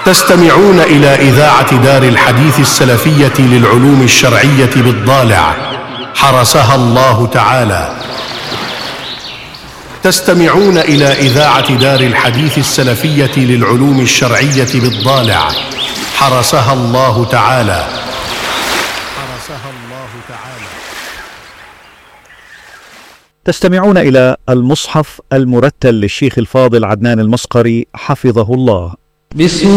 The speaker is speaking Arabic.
تستمعون إلى إذاعة دار الحديث السلفية للعلوم الشرعية بالضالع، حرسها الله تعالى. تستمعون إلى إذاعة دار الحديث السلفية للعلوم الشرعية بالضالع، حرسها الله تعالى. تستمعون إلى المصحف المرتل للشيخ الفاضل عدنان المصقري حفظه الله.